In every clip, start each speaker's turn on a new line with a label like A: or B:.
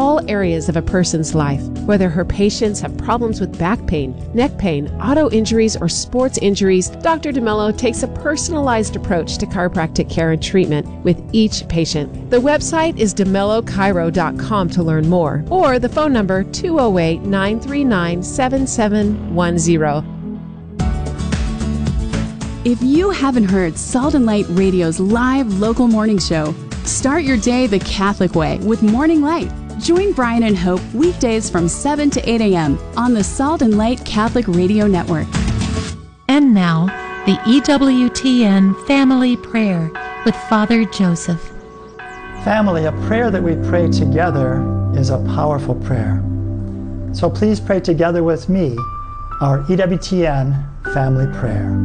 A: all areas of a person's life. Whether her patients have problems with back pain, neck pain, auto injuries, or sports injuries, Dr. DeMello takes a personalized approach to chiropractic care and treatment with each patient. The website is DeMelloChiro.com to learn more, or the phone number 208-939-7710.
B: If you haven't heard Salt and Light Radio's live local morning show, start your day the Catholic way with Morning Light. Join Brian and Hope weekdays from 7 to 8 a.m. on the Salt and Light Catholic Radio Network.
C: And now, the EWTN Family Prayer with Father Joseph.
D: Family, a prayer that we pray together is a powerful prayer. So please pray together with me our EWTN Family Prayer.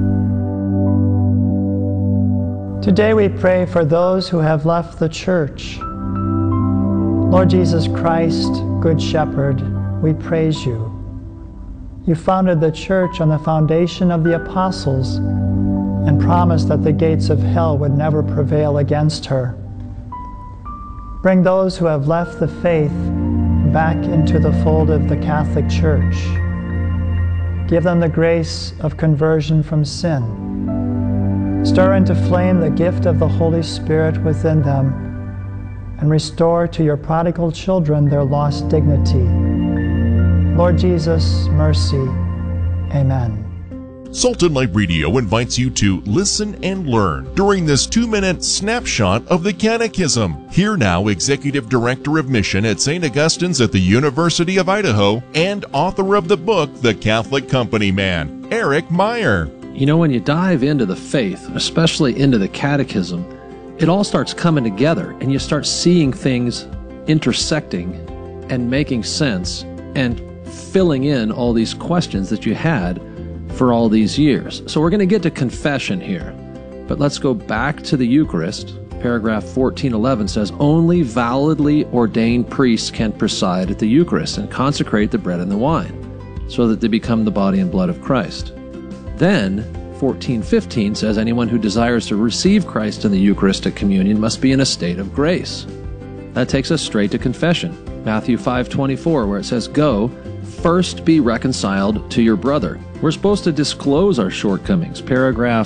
D: Today we pray for those who have left the church. Lord Jesus Christ, Good Shepherd, we praise you. You founded the church on the foundation of the apostles and promised that the gates of hell would never prevail against her. Bring those who have left the faith back into the fold of the Catholic Church. Give them the grace of conversion from sin. Stir into flame the gift of the Holy Spirit within them, and restore to your prodigal children their lost dignity. Lord Jesus, mercy. Amen.
E: Salt and Light Radio invites you to listen and learn during this 2-minute snapshot of the Catechism. Here now, Executive Director of Mission at St. Augustine's at the University of Idaho and author of the book, The Catholic Company Man, Eric Meyer.
F: You know, when you dive into the faith, especially into the Catechism, it all starts coming together and you start seeing things intersecting and making sense and filling in all these questions that you had for all these years. So we're going to get to confession here, but let's go back to the Eucharist. Paragraph 1411 says, only validly ordained priests can preside at the Eucharist and consecrate the bread and the wine so that they become the body and blood of Christ. Then 1415 says anyone who desires to receive Christ in the Eucharistic communion must be in a state of grace. That takes us straight to confession. Matthew 5:24, where it says, go, first be reconciled to your brother. We're supposed to disclose our shortcomings. Paragraph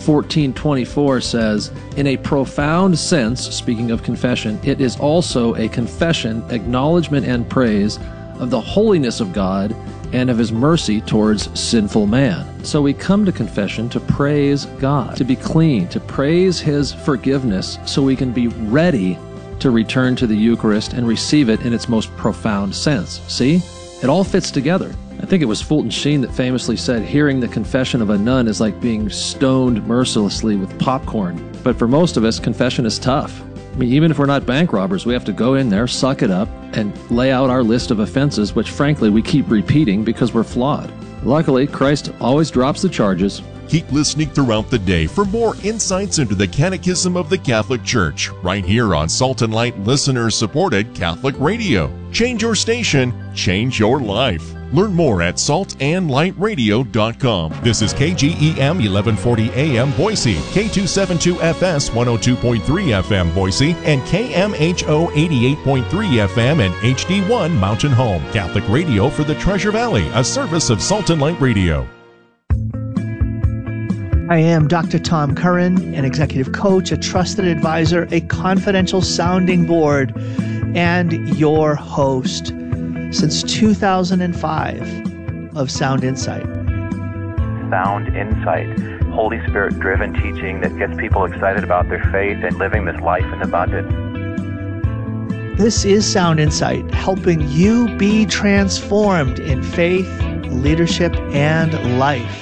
F: 1424 says, in a profound sense, speaking of confession, it is also a confession, acknowledgement, and praise of the holiness of God and of his mercy towards sinful man. So we come to confession to praise God, to be clean, to praise his forgiveness so we can be ready to return to the Eucharist and receive it in its most profound sense. See? It all fits together. I think it was Fulton Sheen that famously said, hearing the confession of a nun is like being stoned mercilessly with popcorn. But for most of us, confession is tough. I mean, even if we're not bank robbers, we have to go in there, suck it up, and lay out our list of offenses, which frankly we keep repeating because we're flawed. Luckily, Christ always drops the charges.
E: Keep listening throughout the day for more insights into the Catechism of the Catholic Church, right here on Salt and Light listener-supported Catholic Radio. Change your station, change your life. Learn more at saltandlightradio.com. This is KGEM 1140 AM Boise, K272FS 102.3 FM Boise, and KMHO 88.3 FM and HD1 Mountain Home. Catholic Radio for the Treasure Valley, a service of Salt and Light Radio.
G: I am Dr. Tom Curran, an executive coach, a trusted advisor, a confidential sounding board, and your host since 2005 of Sound Insight.
H: Sound Insight, Holy Spirit-driven teaching that gets people excited about their faith and living this life in abundance.
G: This is Sound Insight, helping you be transformed in faith, leadership, and life.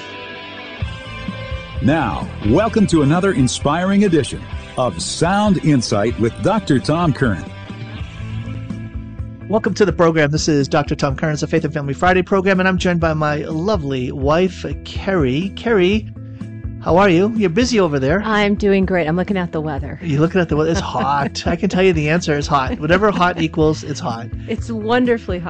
I: Now, welcome to another inspiring edition of Sound Insight with Dr. Tom Curran.
G: Welcome to the program. This is Dr. Tom Curran. It's a Faith and Family Friday program, and I'm joined by my lovely wife, Carrie. Carrie, how are you? You're busy over there.
J: I'm doing great. I'm looking at the weather.
G: You're looking at the weather. It's hot. I can tell you the answer is hot. Whatever hot equals, it's hot.
J: It's wonderfully hot.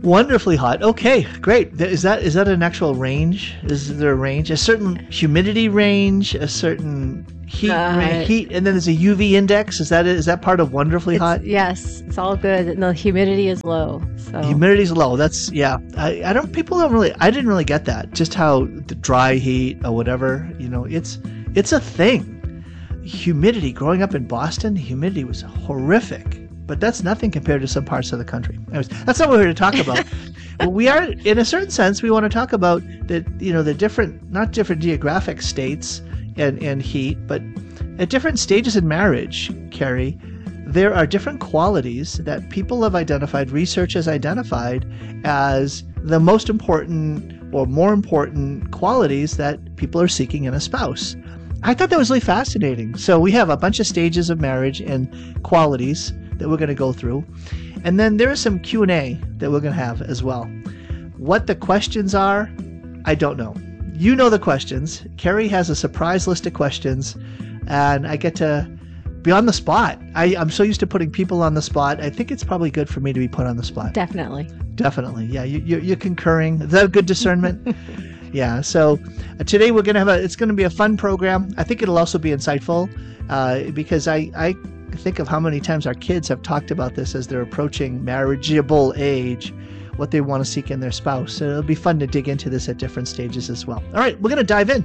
G: Wonderfully hot. Okay, great. Is that an actual range? Is there a range? A certain humidity range, a certain heat, and then there's a UV index. Is that part of wonderfully hot?
J: Yes, it's all good. And the humidity is low. So
G: humidity's low. That's I didn't really get that. Just how the dry heat or whatever, it's a thing. Humidity, growing up in Boston, humidity was horrific. But that's nothing compared to some parts of the country. Anyways, that's not what we're here to talk about. We are, in a certain sense, we want to talk about the different, not different geographic states and heat, but at different stages in marriage, Carrie, there are different qualities that people have identified, research has identified as the most important or more important qualities that people are seeking in a spouse. I thought that was really fascinating. So we have a bunch of stages of marriage and qualities that we're going to go through. And then there is some Q&A that we're going to have as well. What the questions are, I don't know. You know the questions. Carrie has a surprise list of questions, and I get to be on the spot. I'm so used to putting people on the spot. I think it's probably good for me to be put on the spot.
J: Definitely.
G: Yeah, you're concurring. Is that good discernment? Yeah, so today we're going to it's going to be a fun program. I think it'll also be insightful because I think of how many times our kids have talked about this as they're approaching marriageable age, what they want to seek in their spouse. So it'll be fun to dig into this at different stages as well. All right, we're going to dive in.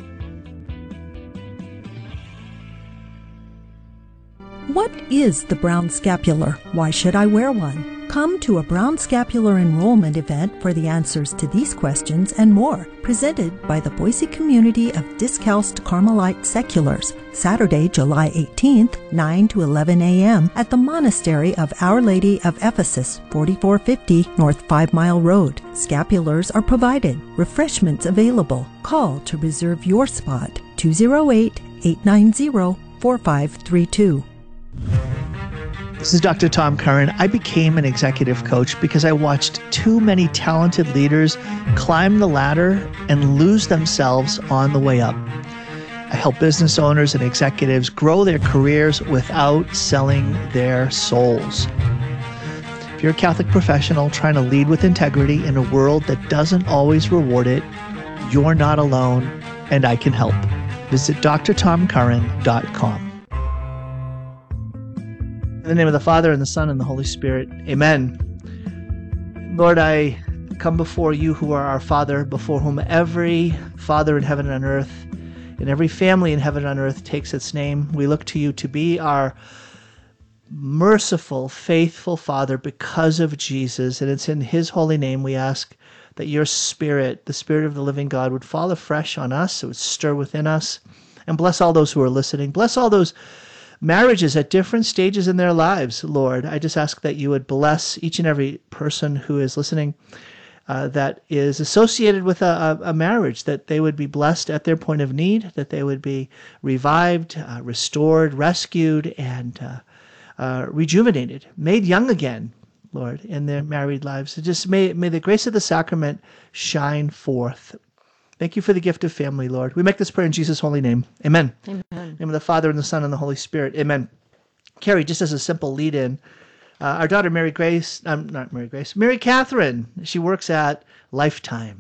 K: What is the brown scapular? Why should I wear one? Come to a brown scapular enrollment event for the answers to these questions and more, presented by the Boise community of Discalced Carmelite Seculars, Saturday, July 18th, 9 to 11 a.m. at the Monastery of Our Lady of Ephesus, 4450 North 5 Mile Road. Scapulars are provided. Refreshments available. Call to reserve your spot, 208-890-4532.
G: This is Dr. Tom Curran. I became an executive coach because I watched too many talented leaders climb the ladder and lose themselves on the way up. I help business owners and executives grow their careers without selling their souls. If you're a Catholic professional trying to lead with integrity in a world that doesn't always reward it, you're not alone, and I can help. Visit drtomcurran.com. In the name of the Father, and the Son, and the Holy Spirit. Amen. Lord, I come before you who are our Father, before whom every father in heaven and on earth, and every family in heaven and on earth takes its name. We look to you to be our merciful, faithful Father because of Jesus, and it's in his holy name we ask that your Spirit, the Spirit of the living God, would fall afresh on us, it would stir within us, and bless all those who are listening. Bless all those marriages at different stages in their lives, Lord. I just ask that you would bless each and every person who is listening that is associated with a marriage, that they would be blessed at their point of need, that they would be revived, restored, rescued, and rejuvenated, made young again, Lord, in their married lives. Just may the grace of the sacrament shine forth. Thank you for the gift of family, Lord. We make this prayer in Jesus' holy name. Amen. Amen. In the name of the Father, and the Son, and the Holy Spirit. Amen. Carrie, just as a simple lead-in, our daughter Mary Catherine, she works at Lifetime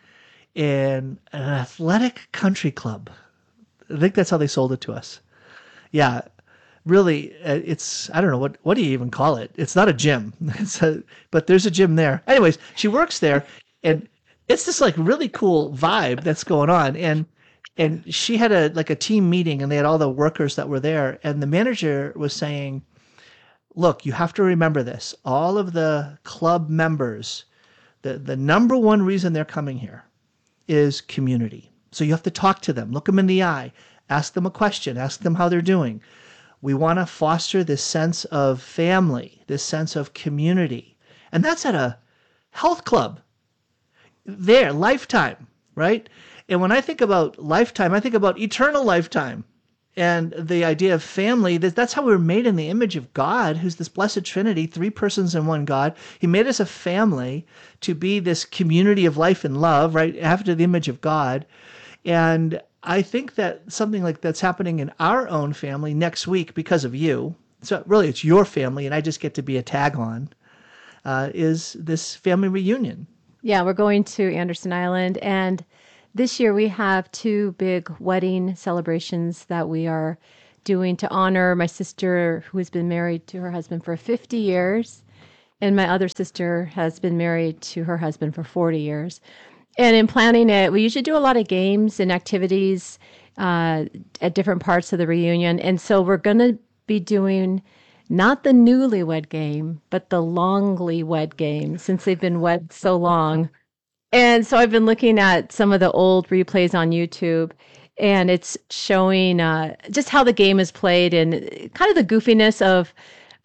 G: in an athletic country club. I think that's how they sold it to us. Yeah, really, it's, I don't know, what do you even call it? It's not a gym, but there's a gym there. Anyways, she works there, and it's this like really cool vibe that's going on. And she had a team meeting, and they had all the workers that were there. And the manager was saying, look, you have to remember this. All of the club members, the number one reason they're coming here is community. So you have to talk to them, look them in the eye, ask them a question, ask them how they're doing. We want to foster this sense of family, this sense of community. And that's at a health club. There, Lifetime, right? And when I think about Lifetime, I think about eternal lifetime. And the idea of family, that's how we were made in the image of God, who's this blessed Trinity, three persons in one God. He made us a family to be this community of life and love, right, after the image of God. And I think that something like that's happening in our own family next week because of you. So really, it's your family, and I just get to be a tag on. is this family reunion.
J: Yeah, we're going to Anderson Island, and this year we have 2 big wedding celebrations that we are doing to honor my sister who has been married to her husband for 50 years, and my other sister has been married to her husband for 40 years. And in planning it, we usually do a lot of games and activities at different parts of the reunion. And so we're going to be doing not the newlywed game, but the longly-wed game, since they've been wed so long. And so I've been looking at some of the old replays on YouTube, and it's showing just how the game is played and kind of the goofiness of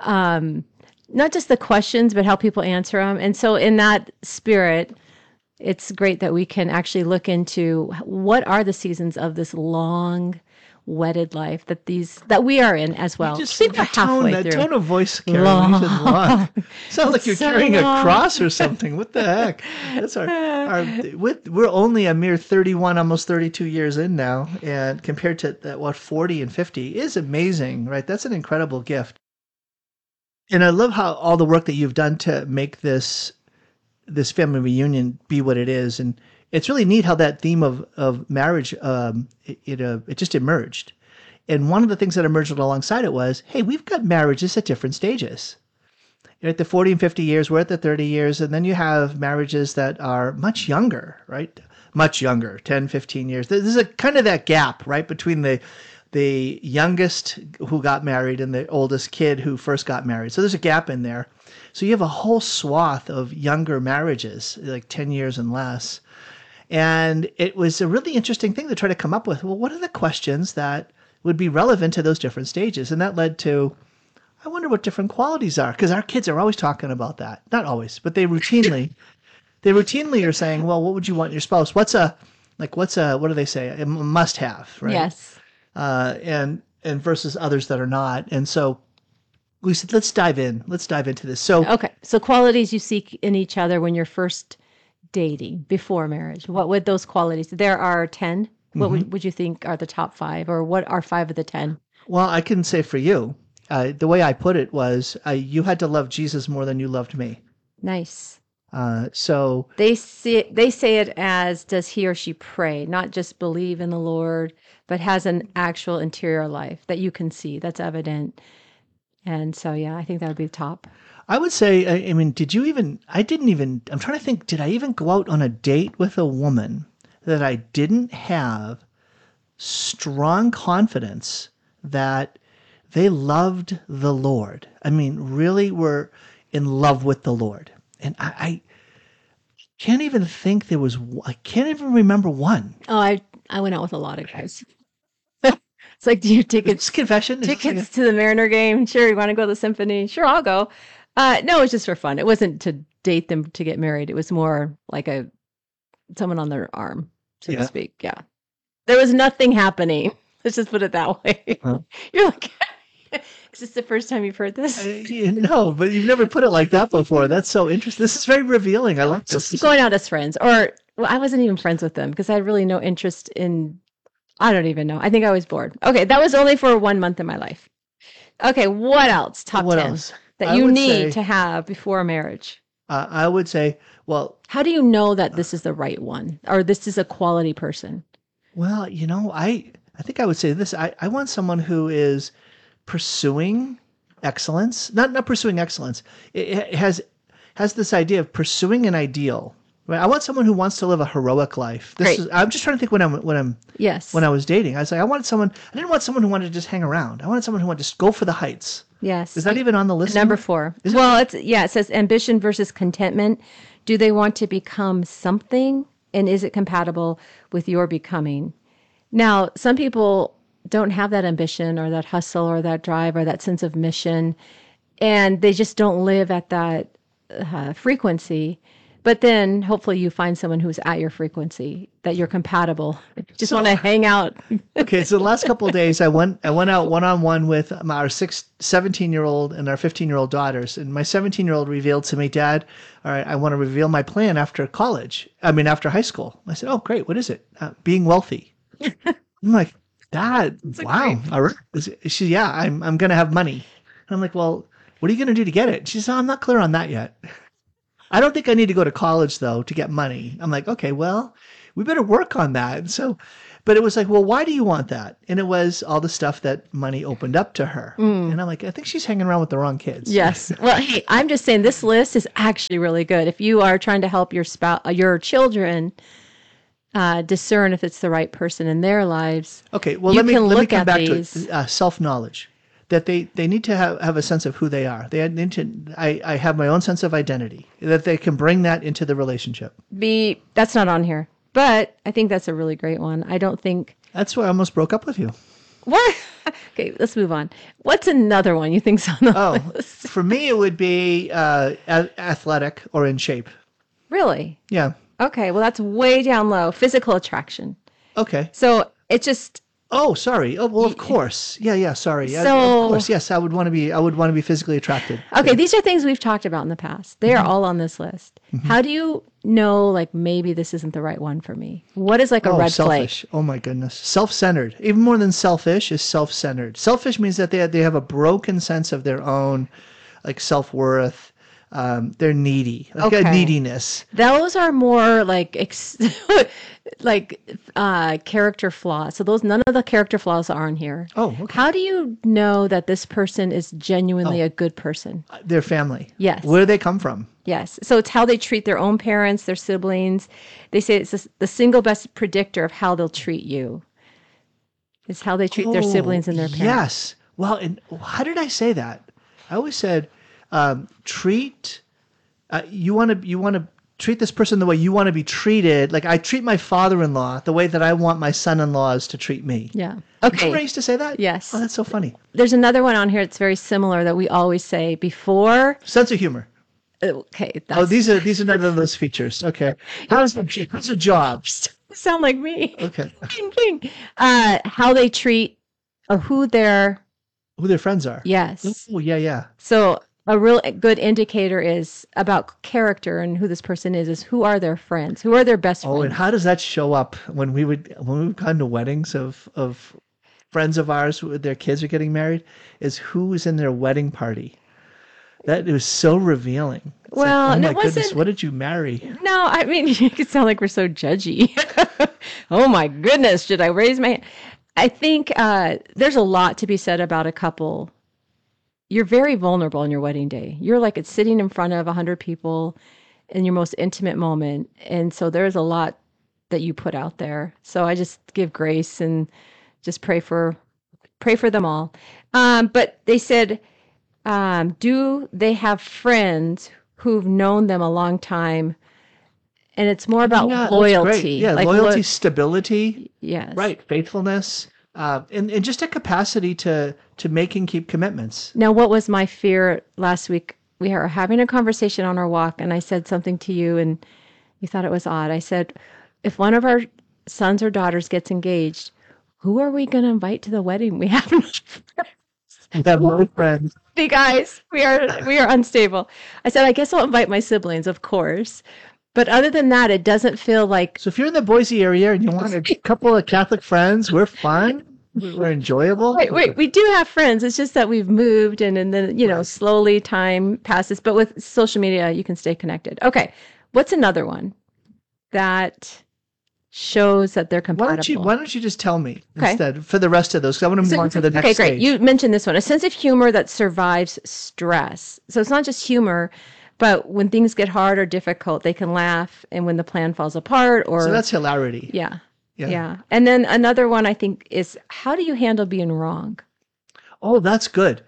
J: not just the questions, but how people answer them. And so in that spirit, it's great that we can actually look into what are the seasons of this long wedded life that we are in as well.
G: You just see that tone of voice, Karen.
J: Long.
G: Sounds like you're
J: So
G: carrying
J: long.
G: a cross or something. What the heck? That's we're only a mere 31, almost 32 years in now, and compared to what 40 and 50 is amazing, right? That's an incredible gift. And I love how all the work that you've done to make this family reunion be what it is. And it's really neat how that theme of marriage, it just emerged. And one of the things that emerged alongside it was, hey, we've got marriages at different stages. You're at the 40 and 50 years, we're at the 30 years, and then you have marriages that are much younger, right? Much younger, 10, 15 years. There's a kind of that gap, right, between the youngest who got married and the oldest kid who first got married. So there's a gap in there. So you have a whole swath of younger marriages, like 10 years and less. And it was a really interesting thing to try to come up with. Well, what are the questions that would be relevant to those different stages? And that led to, I wonder what different qualities are, because our kids are always talking about that. Not always, but they routinely are saying, well, what would you want in your spouse? What do they say? A must have, right?
J: Yes.
G: And versus others that are not. And so we said, let's dive into this. So,
J: okay. So qualities you seek in each other when you're first dating before marriage. What would those qualities? There are 10. What would you think are the top 5, or what are 5 of the 10?
G: Well, I can say for you, the way I put it was, you had to love Jesus more than you loved me.
J: Nice.
G: So
J: they say it as, does he or she pray, not just believe in the Lord, but has an actual interior life that you can see, that's evident. And so, yeah, I think that would be the top.
G: I would say, I mean, I'm trying to think, did I even go out on a date with a woman that I didn't have strong confidence that they loved the Lord? I mean, really were in love with the Lord. And I can't even think I can't even remember one.
J: Oh, I went out with a lot of guys. It's like, do you tickets to the Mariner game? Sure, you want to go to the symphony? Sure, I'll go. No, it was just for fun. It wasn't to date them to get married. It was more like someone on their arm, so to speak. Yeah. There was nothing happening. Let's just put it that way. Huh? You're like, is this the first time you've heard this?
G: No, but you've never put it like that before. That's so interesting. This is very revealing. I like this.
J: Going out as friends. Or, well, I wasn't even friends with them because I had really no interest in, I don't even know. I think I was bored. Okay, that was only for 1 month in my life. Okay, what else? Top 10 that you need to have before marriage?
G: I would say, well...
J: How do you know that this is the right one? Or this is a quality person?
G: Well, I think I would say this. I want someone who is pursuing excellence. Not pursuing excellence. It has this idea of pursuing an ideal. Right? I want someone who wants to live a heroic life. I'm just trying to think when I was dating. I was like, I didn't want someone who wanted to just hang around. I wanted someone who wanted to just go for the heights.
J: Yes.
G: Is that even on the list?
J: Number 4. It says ambition versus contentment. Do they want to become something? And is it compatible with your becoming? Now, some people don't have that ambition or that hustle or that drive or that sense of mission, and they just don't live at that frequency. But then hopefully you find someone who's at your frequency, that you're compatible. Just want to hang out.
G: Okay, so the last couple of days I went out one-on-one with our 17-year-old and our 15-year-old daughters. And my 17-year-old revealed to me, Dad, all right, I want to reveal my plan after high school. I said, oh, great. What is it? Being wealthy. I'm like, Dad, wow. All right. She, yeah, I'm going to have money. And I'm like, well, what are you going to do to get it? She said, I'm not clear on that yet. I don't think I need to go to college though to get money. I'm like, okay, well, we better work on that. And so, but it was like, well, why do you want that? And it was all the stuff that money opened up to her. And I'm like, I think she's hanging around with the wrong kids.
J: Yes. Well, hey, I'm just saying this list is actually really good. If you are trying to help your your children discern if it's the right person in their lives.
G: Okay. Well, let me come back to self-knowledge. That they need to have a sense of who they are. They need to. I have my own sense of identity. That they can bring that into the relationship.
J: That's not on here, but I think that's a really great one. I don't think
G: that's why I almost broke up with you.
J: What? Okay, let's move on. What's another one you think's on the list?
G: For me, it would be athletic or in shape.
J: Really?
G: Yeah.
J: Okay. Well, that's way down low. Physical attraction.
G: Okay.
J: So it's just.
G: Oh, sorry. Oh, well, of course. Yeah. Sorry.
J: So,
G: of course, yes. I would want to be physically attracted.
J: Okay, these are things we've talked about in the past. They are all on this list. How do you know, like, maybe this isn't the right one for me? What is like a red
G: selfish.
J: flag?
G: Oh my goodness, self-centered. Even more than selfish is self-centered. Selfish means that they have a broken sense of their own, like self-worth. They're needy, like a neediness.
J: Those are more like character flaws. So none of the character flaws are on here.
G: Oh, okay.
J: How do you know that this person is genuinely a good person?
G: Their family.
J: Yes.
G: Where do they come from?
J: Yes. So it's how they treat their own parents, their siblings. They say it's the single best predictor of how they'll treat you. Is how they treat their siblings and their parents.
G: Yes. Well, and how did I say that? I always said, you want to treat this person the way you want to be treated. Like I treat my father-in-law the way that I want my son-in-laws to treat me.
J: Yeah. Okay.
G: Remember I used to say that?
J: Yes.
G: Oh, that's so funny.
J: There's another one on here that's very similar that we always say before.
G: Sense of humor.
J: Okay.
G: These are none of those features. Okay. How's a job?
J: Sound like me.
G: Okay.
J: How they treat or who their
G: friends are.
J: Yes.
G: Oh, yeah.
J: So a real good indicator is about character and who this person is who are their friends, who are their best friends.
G: Oh, and how does that show up when we've gone to weddings of friends of ours who their kids are getting married? Is who is in their wedding party? That is so revealing. It's
J: well,
G: like, oh my goodness, what did you marry?
J: No, I mean, you could sound like we're so judgy. Oh my goodness, should I raise my hand? I think there's a lot to be said about a couple. You're very vulnerable on your wedding day. You're like it's sitting in front of 100 people in your most intimate moment. And so there's a lot that you put out there. So I just give grace and just pray for them all. But they said, do they have friends who've known them a long time? And it's more about loyalty.
G: Yeah, like loyalty, stability.
J: Yes.
G: Right, faithfulness. And just a capacity to make and keep commitments.
J: Now, what was my fear last week? We were having a conversation on our walk, and I said something to you, and you thought it was odd. I said, if one of our sons or daughters gets engaged, who are we going to invite to the wedding? We have
G: no friends.
J: Big eyes. We are unstable. I said, I guess I'll invite my siblings, of course. But other than that, it doesn't feel like...
G: So if you're in the Boise area and you want a couple of Catholic friends, we're fun. We're enjoyable.
J: Wait, we do have friends. It's just that we've moved and then, slowly time passes. But with social media, you can stay connected. Okay. What's another one that shows that they're compatible?
G: Why don't you just tell me instead for the rest of those? Because I want to move on to the next
J: stage.
G: Great.
J: You mentioned this one. A sense of humor that survives stress. So it's not just humor, but when things get hard or difficult, they can laugh. And when the plan falls apart
G: So that's hilarity.
J: Yeah. And then another one I think is, how do you handle being wrong?
G: Oh, that's good.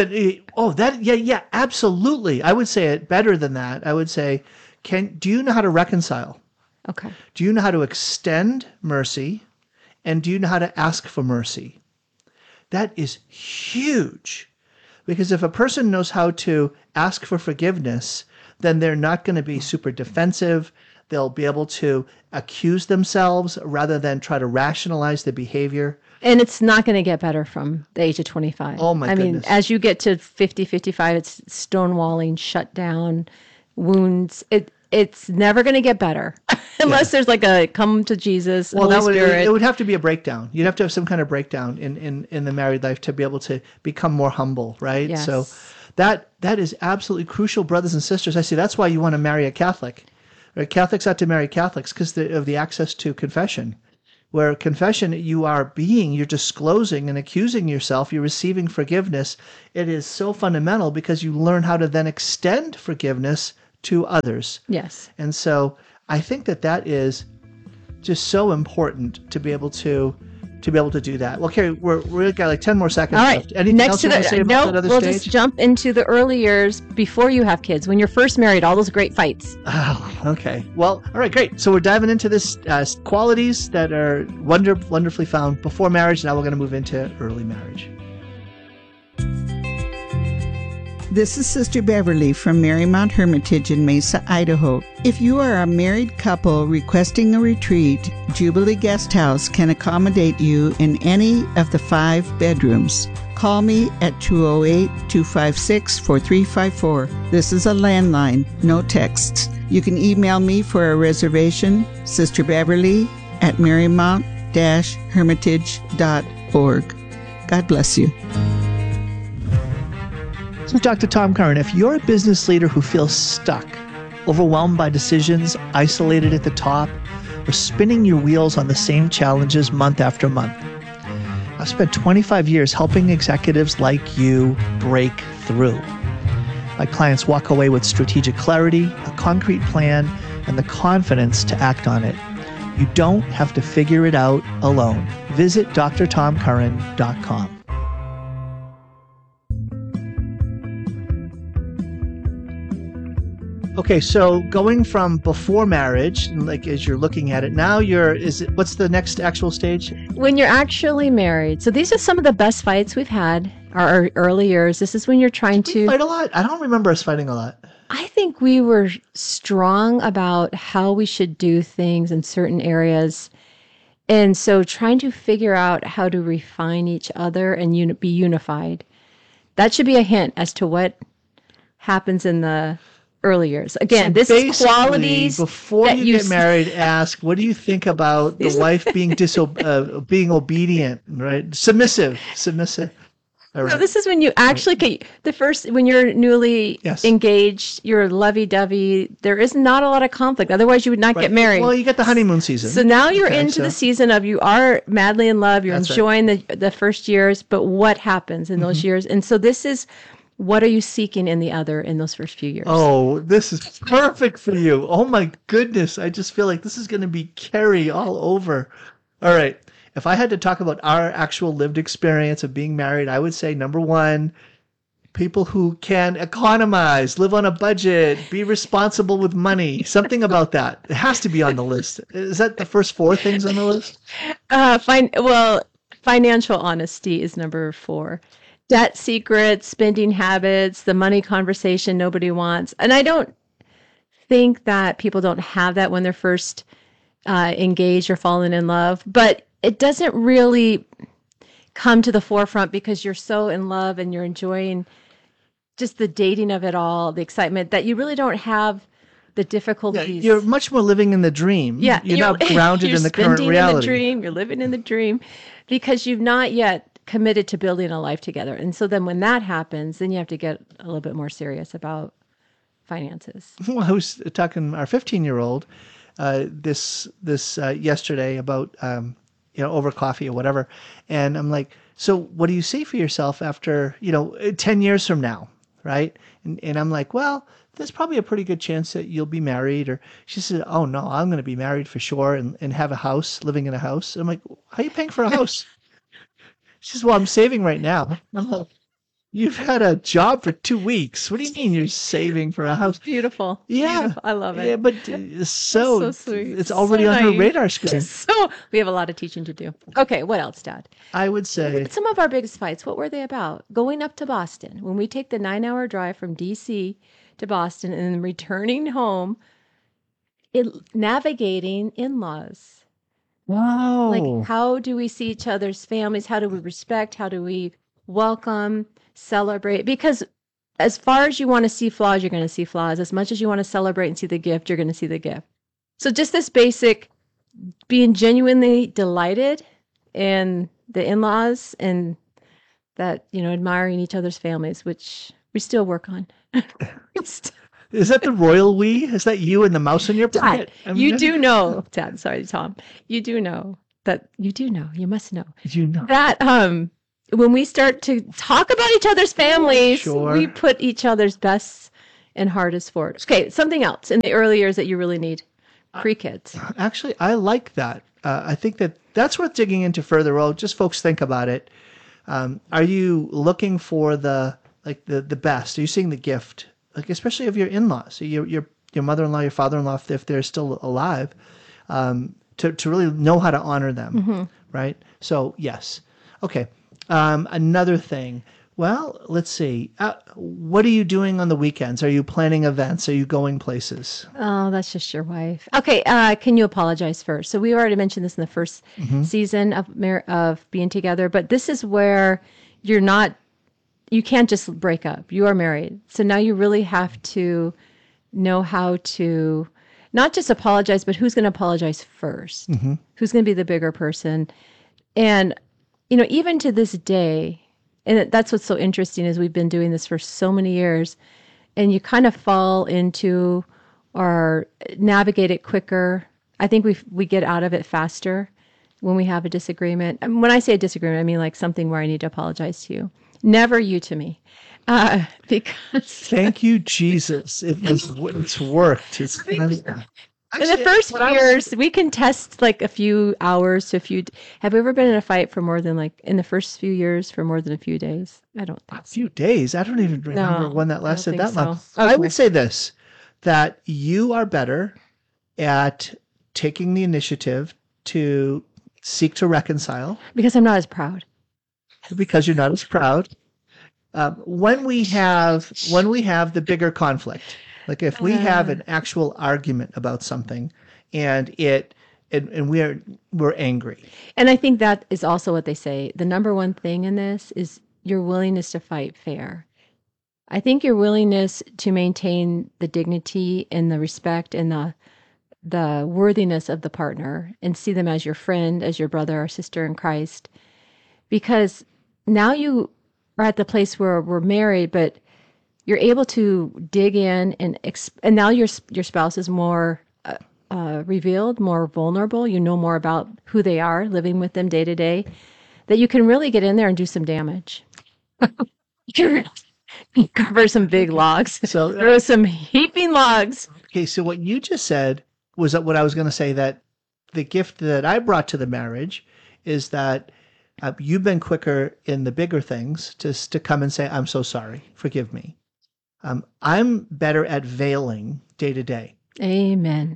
G: Yeah, absolutely. I would say it better than that. I would say, do you know how to reconcile?
J: Okay.
G: Do you know how to extend mercy? And do you know how to ask for mercy? That is huge. Because if a person knows how to ask for forgiveness, then they're not going to be super defensive. They'll be able to accuse themselves rather than try to rationalize the behavior.
J: And it's not going to get better from the age of 25.
G: Oh, my goodness.
J: I mean, as you get to 50, 55, it's stonewalling, shut down, wounds. It's never going to get better unless there's like a come to Jesus, Holy Spirit.
G: It would have to be a breakdown. You'd have to have some kind of breakdown in the married life to be able to become more humble, right?
J: Yes.
G: So that is absolutely crucial, brothers and sisters. I say that's why you want to marry a Catholic. Right? Catholics ought to marry Catholics because of the access to confession. Where confession, you're disclosing and accusing yourself, you're receiving forgiveness. It is so fundamental because you learn how to then extend forgiveness to others.
J: Yes.
G: And so I think that is just so important to be able to do that. Well, Carrie, we've got like 10 more seconds
J: All right.
G: left. Anything else you want to say about that other
J: we'll
G: stage?
J: just jump into the early years before you have kids, when you're first married, all those great fights.
G: Oh, okay. Well, all right, great. So we're diving into this qualities that are wonderfully found before marriage. Now we're going to move into early marriage.
L: This is Sister Beverly from Marymount Hermitage in Mesa, Idaho. If you are a married couple requesting a retreat, Jubilee Guest House can accommodate you in any of the 5 bedrooms. Call me at 208-256-4354. This is a landline, no texts. You can email me for a reservation, Sister Beverly at marymount-hermitage.org. God bless you.
G: So Dr. Tom Curran, if you're a business leader who feels stuck, overwhelmed by decisions, isolated at the top, or spinning your wheels on the same challenges month after month, I've spent 25 years helping executives like you break through. My clients walk away with strategic clarity, a concrete plan, and the confidence to act on it. You don't have to figure it out alone. Visit drtomcurran.com. Okay, so going from before marriage, like as you're looking at it now, what's the next actual stage?
J: When you're actually married. So these are some of the best fights we've had, our early years. This is when you're trying to
G: fight a lot. I don't remember us fighting a lot.
J: I think we were strong about how we should do things in certain areas. And so trying to figure out how to refine each other and be unified. That should be a hint as to what happens in the early years. Again, so this is qualities.
G: Before you get married, ask, what do you think about the wife being being obedient, right? Submissive. All right.
J: So this is when you actually when you're newly engaged, you're lovey-dovey. There is not a lot of conflict. Otherwise, you would not get married.
G: Well, you get the honeymoon season.
J: So now you're into the season of you are madly in love. You're enjoying the first years, but what happens in those years? And so this is, what are you seeking in the other in those first few years?
G: Oh, this is perfect for you. Oh my goodness. I just feel like this is going to be Carrie all over. All right. If I had to talk about our actual lived experience of being married, I would say, number one, people who can economize, live on a budget, be responsible with money, something about that. It has to be on the list. Is that the first 4 things on the list?
J: Financial honesty is number 4. Debt secrets, spending habits, the money conversation nobody wants. And I don't think that people don't have that when they're first engaged or falling in love, but it doesn't really come to the forefront because you're so in love and you're enjoying just the dating of it all, the excitement, that you really don't have the difficulties.
G: Yeah, you're much more living in the dream.
J: Yeah,
G: you're not grounded in the current reality.
J: You're living in the dream because you've not yet committed to building a life together. And so then when that happens, then you have to get a little bit more serious about finances.
G: Well, I was talking to our 15-year-old this yesterday about over coffee or whatever, and I'm like, so what do you see for yourself after 10 years from now, right? And I'm like, well, there's probably a pretty good chance that you'll be married. Or she said, oh no, I'm going to be married for sure and have a house, living in a house. And I'm like, how are you paying for a house? She says, well, I'm saving right now. I'm like, you've had a job for 2 weeks. What do you mean you're saving for a house?
J: Beautiful.
G: Yeah.
J: Beautiful. I love it.
G: Yeah, but so
J: sweet.
G: It's already on her radar screen.
J: So we have a lot of teaching to do. Okay, what else, Dad?
G: I would say
J: some of our biggest fights, what were they about? Going up to Boston. When we take the 9-hour drive from D.C. to Boston and then returning home, navigating in-laws.
G: Wow.
J: Like, how do we see each other's families? How do we respect? How do we welcome, celebrate? Because as far as you want to see flaws, you're going to see flaws. As much as you want to celebrate and see the gift, you're going to see the gift. So just this basic being genuinely delighted in the in-laws and that, admiring each other's families, which We still work on.
G: Is that the royal we? Is that you and the mouse in your pocket?
J: Dad, you do know, Dad, sorry, Tom. You do know that, you must know.
G: You know.
J: That when we start to talk about each other's families,
G: Sure.
J: we put each other's best and hardest forward. Okay, something else in the early years that you really need pre-kids.
G: Actually, I like that. I think that's worth digging into further. Well, just folks think about it. Are you looking for the best? Are you seeing the gift? Like, especially of your in-laws, so your mother-in-law, your father-in-law, if they're still alive, to really know how to honor them, right? So yes, okay. Another thing. Well, let's see. What are you doing on the weekends? Are you planning events? Are you going places?
J: Oh, that's just your wife. Okay, can you apologize first? So we already mentioned this in the first season of being together, but this is where you can't just break up. You are married. So now you really have to know how to not just apologize, but who's going to apologize first? Who's going to be the bigger person? And, even to this day, and that's what's so interesting is we've been doing this for so many years, and you kind of fall into or navigate it quicker. I think we get out of it faster when we have a disagreement. And when I say a disagreement, I mean like something where I need to apologize to you. Never you to me. Because
G: thank you, Jesus. It's worked. It's
J: in the first years, we can test like a few hours to a few. Have we ever been in a fight for more than in the first few years for more than a few days? I don't think.
G: A few days. I don't even remember when that lasted that long.
J: So. Okay.
G: I would say this, that you are better at taking the initiative to seek to reconcile.
J: Because I'm not as proud.
G: Because you're not as proud. When we have the bigger conflict, like if we have an actual argument about something, and we're angry.
J: And I think that is also what they say. The number one thing in this is your willingness to fight fair. I think your willingness to maintain the dignity and the respect and the worthiness of the partner and see them as your friend, as your brother or sister in Christ, because now you are at the place where we're married, but you're able to dig in and now your spouse is more revealed, more vulnerable. You know more about who they are, living with them day to day, that you can really get in there and do some damage. Cover some big logs. So throw some heaping logs.
G: Okay, so what you just said was what I was going to say, that the gift that I brought to the marriage is that you've been quicker in the bigger things to come and say, I'm so sorry, forgive me. I'm better at veiling day to day.
J: Amen.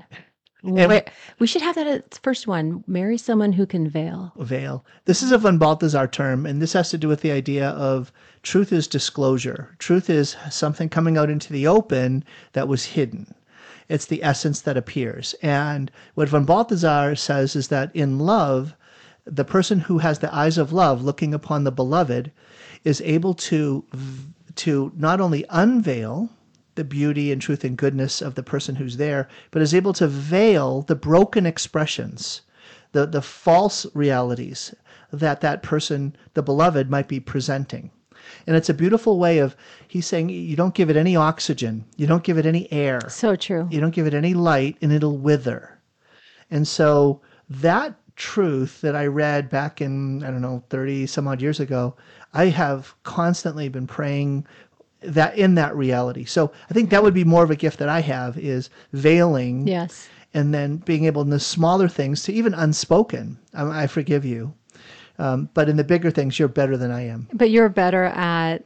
J: We should have that as the first one. Marry someone who can veil.
G: Veil. This is a von Balthasar term, and this has to do with the idea of truth is disclosure. Truth is something coming out into the open that was hidden. It's the essence that appears. And what von Balthasar says is that in love, the person who has the eyes of love looking upon the beloved is able to not only unveil the beauty and truth and goodness of the person who's there, but is able to veil the broken expressions, the false realities that person, the beloved, might be presenting. And it's a beautiful way of, he's saying, you don't give it any oxygen, you don't give it any air.
J: So true.
G: You don't give it any light, and it'll wither. And so that truth that I read back in, 30 some odd years ago, I have constantly been praying that in that reality. So I think that would be more of a gift that I have, is veiling.
J: Yes.
G: And then being able in the smaller things to even unspoken, I forgive you. But in the bigger things, you're better than I am.
J: But you're better at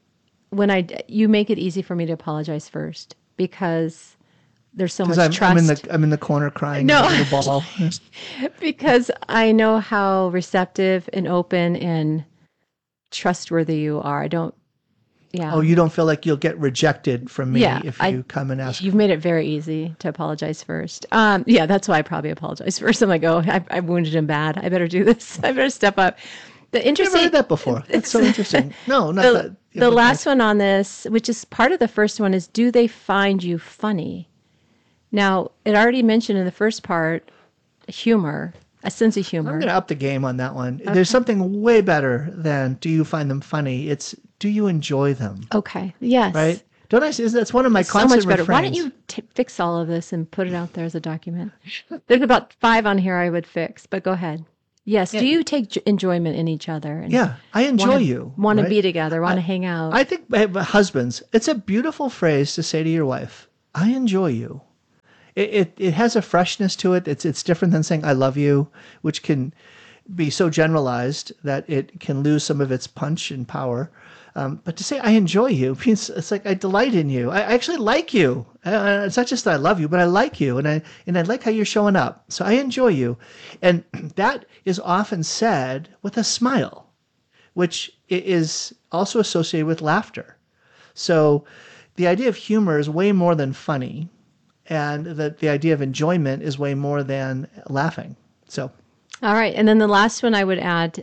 J: you make it easy for me to apologize first, because there's so much trust.
G: I'm in the corner crying.
J: No,
G: the ball.
J: Because I know how receptive and open and trustworthy you are. Yeah.
G: Oh, you don't feel like you'll get rejected from me if you come and ask.
J: You've made it very easy to apologize first. Yeah, that's why I probably apologize first. I'm like, I wounded him bad. I better do this. I better step up. The interesting.
G: I've never heard that before. That's so interesting. No, not that.
J: The last one on this, which is part of the first one, is, do they find you funny? Now, it already mentioned in the first part, humor, a sense of humor.
G: I'm going to up the game on that one. Okay. There's something way better than, do you find them funny? It's, do you enjoy them?
J: Okay. Yes.
G: Right? Don't I say that's one of my constant
J: so much better.
G: refrains.
J: Why don't you fix all of this and put it out there as a document? There's about 5 on here I would fix, but go ahead. Yes.
G: Yeah.
J: Do you take enjoyment in each other? And
G: Yeah, I enjoy you.
J: Want to
G: right?
J: be together, want to hang out.
G: I think husbands, it's a beautiful phrase to say to your wife, I enjoy you. It has a freshness to it. It's different than saying I love you, which can be so generalized that it can lose some of its punch and power. But to say I enjoy you means it's like I delight in you. I actually like you. It's not just that I love you, but I like you, and I like how you're showing up. So I enjoy you, and that is often said with a smile, which is also associated with laughter. So the idea of humor is way more than funny, and the idea of enjoyment is way more than laughing. So,
J: all right, and then the last one I would add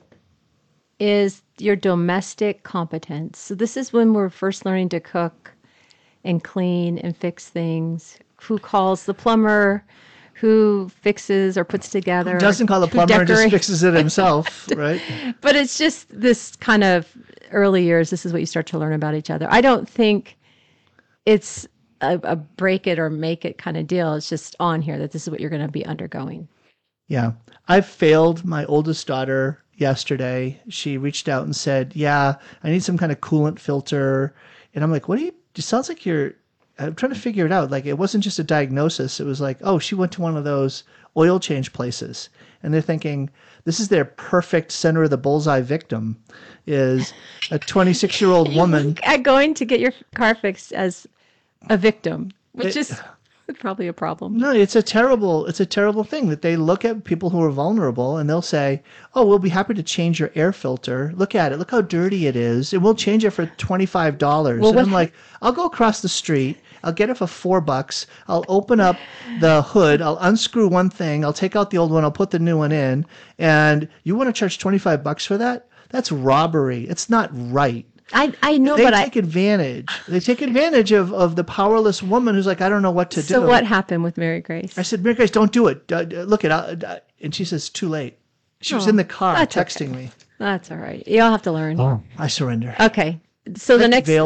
J: is your domestic competence. So this is when we're first learning to cook and clean and fix things. Who calls the plumber? Who fixes or puts together?
G: Who doesn't call the plumber and just fixes it himself, right?
J: But it's just this kind of early years. This is what you start to learn about each other. I don't think it's a break it or make it kind of deal. It's just on here that this is what you're going to be undergoing.
G: Yeah. I've failed my oldest daughter yesterday. She reached out and said, yeah, I need some kind of coolant filter. And I'm like, it sounds like I'm trying to figure it out. Like, it wasn't just a diagnosis. It was like, oh, she went to one of those oil change places. And they're thinking, this is their perfect center of the bullseye victim, is a 26-year-old woman.
J: Going to get your car fixed as a victim, which is probably a problem.
G: No, it's a terrible thing that they look at people who are vulnerable and they'll say, oh, we'll be happy to change your air filter. Look at it. Look how dirty it is. And we'll change it for $25. Well, and I'm like, I'll go across the street. I'll get it for $4. I'll open up the hood. I'll unscrew one thing. I'll take out the old one. I'll put the new one in. And you want to charge $25 for that? That's robbery. It's not right.
J: I know,
G: but they take advantage. They take advantage of the powerless woman who's like, I don't know what to do.
J: So what happened with Mary Grace?
G: I said, Mary Grace, don't do it. Look it up. And she says, too late. She was in the car texting me.
J: That's all right. You'll have to learn.
G: Oh, I surrender.
J: Okay. So the next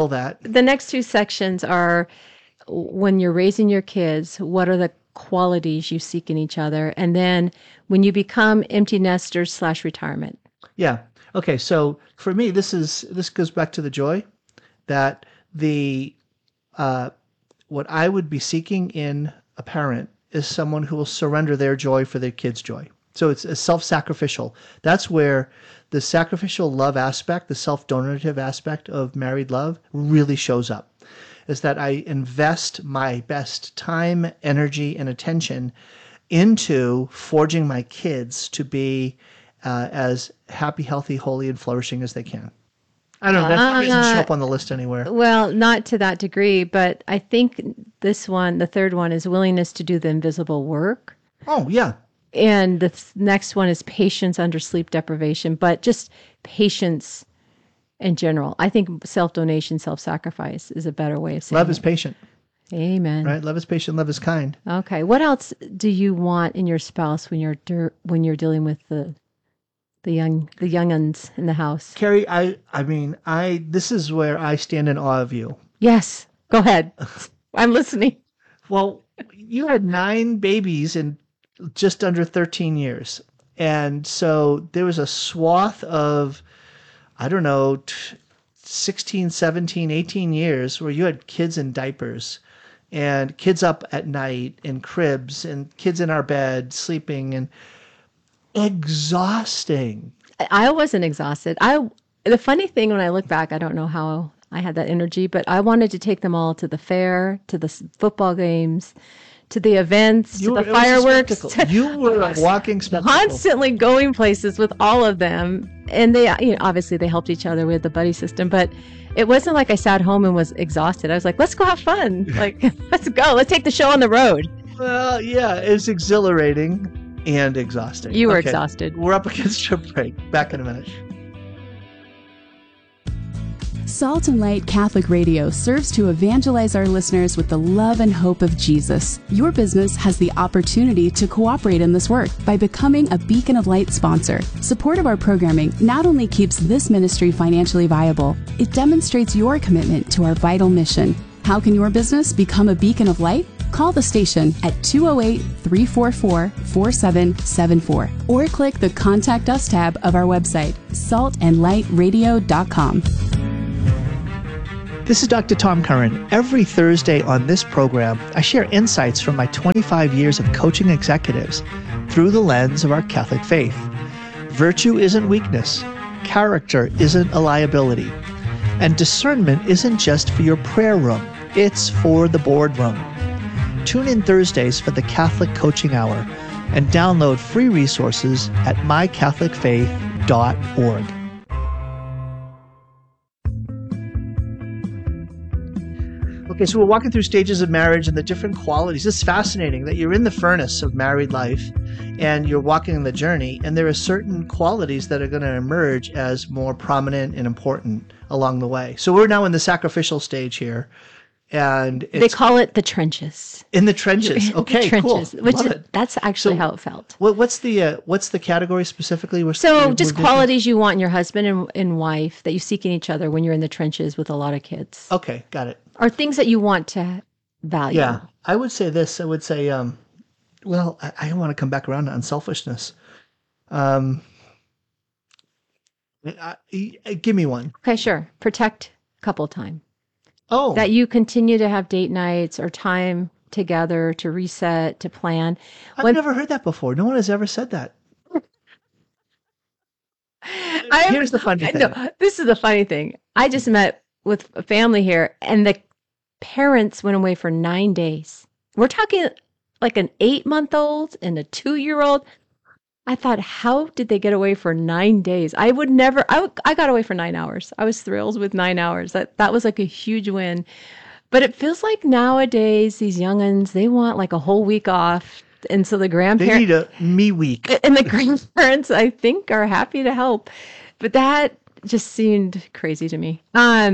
G: 2
J: sections are when you're raising your kids, what are the qualities you seek in each other? And then when you become empty nesters / retirement.
G: Yeah. Okay, so for me, this goes back to the joy that what I would be seeking in a parent is someone who will surrender their joy for their kids' joy. So it's a self-sacrificial. That's where the sacrificial love aspect, the self-donative aspect of married love really shows up. Is that I invest my best time, energy, and attention into forging my kids to be as happy, healthy, holy, and flourishing as they can. I don't know. That doesn't show up on the list anywhere.
J: Well, not to that degree, but I think this one, the third one, is willingness to do the invisible work.
G: Oh, yeah.
J: And the next one is patience under sleep deprivation, but just patience in general. I think self-donation, self-sacrifice is a better way of saying
G: Love is patient.
J: Amen.
G: Right? Love is patient. Love is kind.
J: Okay. What else do you want in your spouse when you're dealing with the young'uns in the house?
G: Carrie, this is where I stand in awe of you.
J: Yes. Go ahead. I'm listening.
G: Well, you had 9 babies in just under 13 years. And so there was a swath of, 16, 17, 18 years where you had kids in diapers and kids up at night in cribs and kids in our bed sleeping, and exhausting.
J: I wasn't exhausted. The funny thing when I look back, I don't know how I had that energy, but I wanted to take them all to the fair, to the football games, to the events, to the fireworks.
G: You were a walking spectacle.
J: Constantly going places with all of them. And they, obviously they helped each other with the buddy system, but it wasn't like I sat home and was exhausted. I was like, let's go have fun. Like, let's go. Let's take the show on the road.
G: Well, yeah, it's exhilarating and exhausting.
J: You were exhausted.
G: We're up against a break. Back in a minute.
B: Salt and Light Catholic Radio serves to evangelize our listeners with the love and hope of Jesus. Your business has the opportunity to cooperate in this work by becoming a Beacon of Light sponsor. Support of our programming not only keeps this ministry financially viable, it demonstrates your commitment to our vital mission. How can your business become a beacon of light? Call the station at 208-344-4774 or click the Contact Us tab of our website, saltandlightradio.com.
G: This is Dr. Tom Curran. Every Thursday on this program, I share insights from my 25 years of coaching executives through the lens of our Catholic faith. Virtue isn't weakness. Character isn't a liability. And discernment isn't just for your prayer room. It's for the boardroom. Tune in Thursdays for the Catholic Coaching Hour and download free resources at mycatholicfaith.org. Okay, so we're walking through stages of marriage and the different qualities. It's fascinating that you're in the furnace of married life and you're walking the journey, and there are certain qualities that are going to emerge as more prominent and important along the way. So we're now in the sacrificial stage here. And
J: they call it the trenches.
G: In the trenches. Okay,
J: the trenches,
G: cool.
J: That's actually how it felt.
G: What's the category specifically?
J: Just qualities you want in your husband and wife that you seek in each other when you're in the trenches with a lot of kids.
G: Okay, got it.
J: Or things that you want to value.
G: Yeah, I would say this. I would say, I want to come back around to unselfishness. Give me one.
J: Okay, sure. Protect couple time.
G: Oh.
J: That you continue to have date nights or time together to reset, to plan.
G: I've never heard that before. No one has ever said that. Here's the funny thing.
J: No, this is the funny thing. I just met with a family here, and the parents went away for 9 days. We're talking like an 8-month-old and a 2-year-old. I thought, how did they get away for 9 days? I would never, I got away for 9 hours. I was thrilled with 9 hours. That was like a huge win. But it feels like nowadays, these young'uns, they want like a whole week off. And so the grandparents.
G: They need a me week.
J: And the grandparents, I think, are happy to help. But that just seemed crazy to me.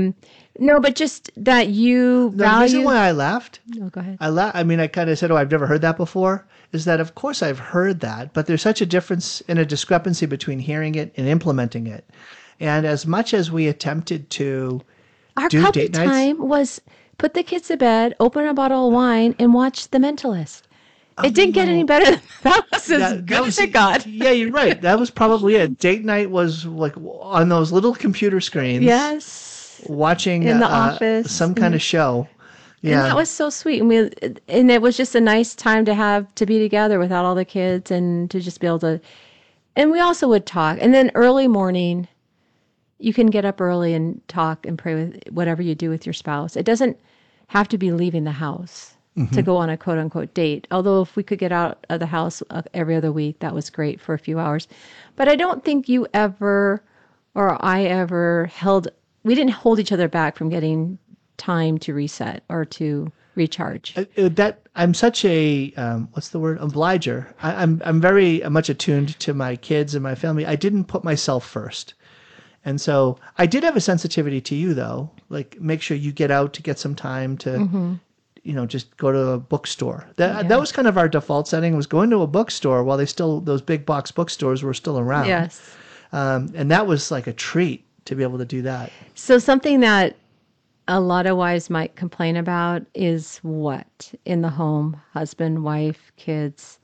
J: No, but just that you value.
G: The reason why I laughed.
J: No, go ahead.
G: I kind of said, I've never heard that before. Is that, of course, I've heard that, but there's such a difference and a discrepancy between hearing it and implementing it. And as much as we attempted to do
J: couple
G: date nights,
J: time was put the kids to bed, open a bottle of wine, and watch The Mentalist. It didn't get any better than that. Was as good as it got.
G: Yeah, you're right. That was probably it. Date night was like on those little computer screens.
J: Yes.
G: Watching
J: in the office,
G: some kind of show. Yeah.
J: And that was so sweet. And it was just a nice time to be together without all the kids and to just be able to, and we also would talk. And then early morning, you can get up early and talk and pray with whatever you do with your spouse. It doesn't have to be leaving the house to go on a quote unquote date. Although if we could get out of the house every other week, that was great for a few hours. But I don't think you ever, or I ever we didn't hold each other back from getting time to reset or to recharge.
G: I'm such a what's the word, obliger. I'm very much attuned to my kids and my family. I didn't put myself first, and so I did have a sensitivity to you though. Like make sure you get out to get some time to, just go to a bookstore. That was kind of our default setting, was going to a bookstore while those big box bookstores were still around.
J: Yes,
G: and that was like a treat to be able to do that.
J: So something that a lot of wives might complain about is what in the home, husband, wife, kids,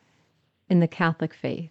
J: in the Catholic faith,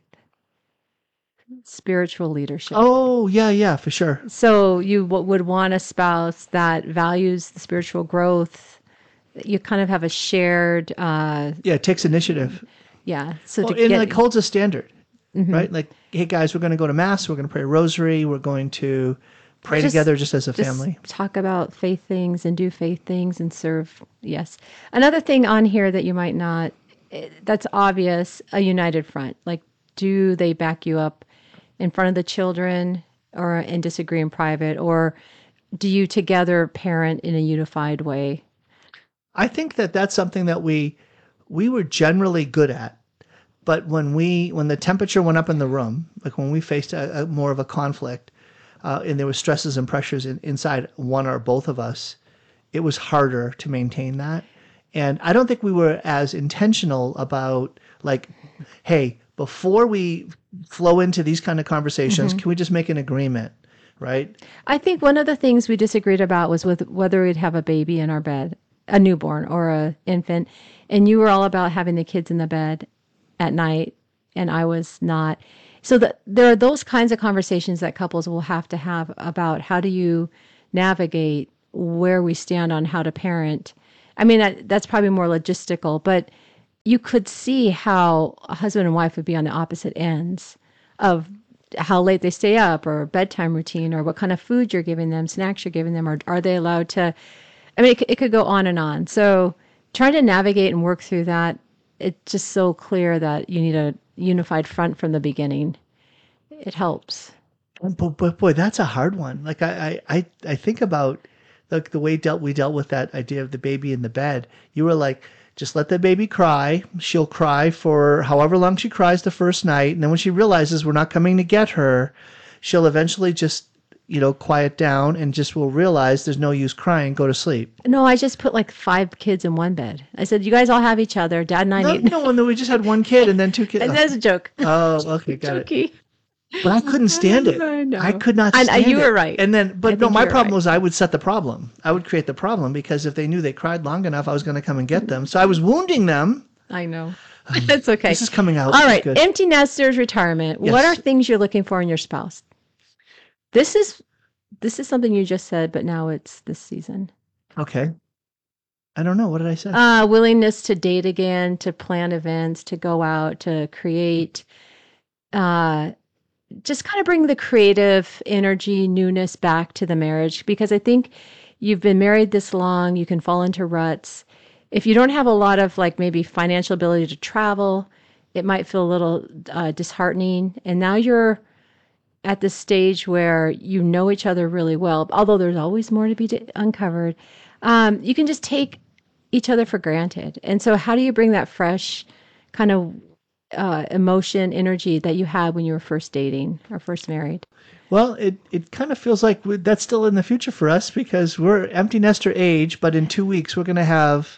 J: spiritual leadership.
G: Oh, yeah, for sure.
J: So you would want a spouse that values the spiritual growth. You kind of have a shared.
G: It takes initiative.
J: Yeah. So
G: holds a standard, right? Like, hey guys, we're going to go to mass. We're going to pray a rosary. We're going to pray together just as a family.
J: Talk about faith things and do faith things and serve. Yes. Another thing on here that you might not, that's obvious, a united front. Like, do they back you up in front of the children and disagree in private? Or do you together parent in a unified way?
G: I think that's something that we were generally good at. But when the temperature went up in the room, like when we faced more of a conflict, and there were stresses and pressures inside one or both of us, it was harder to maintain that. And I don't think we were as intentional about like, hey, before we flow into these kind of conversations, can we just make an agreement, right?
J: I think one of the things we disagreed about was with whether we'd have a baby in our bed, a newborn or a infant. And you were all about having the kids in the bed at night, and I was not. So there are those kinds of conversations that couples will have to have about how do you navigate where we stand on how to parent. I mean, that's probably more logistical, but you could see how a husband and wife would be on the opposite ends of how late they stay up or bedtime routine or what kind of food you're giving them, snacks you're giving them, or are they allowed to, I mean, it could go on and on. So trying to navigate and work through that, it's just so clear that you need a unified front from the beginning. It helps.
G: But boy, that's a hard one. Like I think about the way we dealt with that idea of the baby in the bed. You were like, just let the baby cry. She'll cry for however long she cries the first night. And then when she realizes we're not coming to get her, she'll eventually just, quiet down and just will realize there's no use crying, go to sleep.
J: No, I just put like 5 kids in one bed. I said, you guys all have each other. Dad and I need...
G: No, we just had 1 kid and then 2 kids.
J: And that's a joke.
G: Oh, okay, got it. But I couldn't stand it. I could not stand it.
J: You were right.
G: And then, my problem was I would set the problem. I would create the problem because if they knew they cried long enough, I was going to come and get them. So I was wounding them.
J: I know. That's okay.
G: This is coming out.
J: All right. Empty nesters, retirement. Yes. What are things you're looking for in your spouse? This is something you just said, but now it's this season.
G: Okay. I don't know. What did I say?
J: Willingness to date again, to plan events, to go out, to create, just kind of bring the creative energy, newness back to the marriage. Because I think you've been married this long, you can fall into ruts. If you don't have a lot of like maybe financial ability to travel, it might feel a little disheartening. And now you're at the stage where you know each other really well, although there's always more to be uncovered. You can just take each other for granted. And so how do you bring that fresh kind of emotion, energy that you had when you were first dating or first married?
G: Well, it kind of feels like that's still in the future for us because we're empty nester age, but in 2 weeks we're going to have